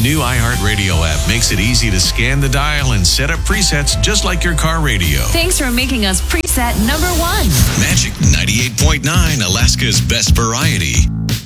new iHeartRadio app makes it easy to scan the dial and set up presets just like your car radio. Thanks for making us preset number one. Magic 98.9, Alaska's best variety.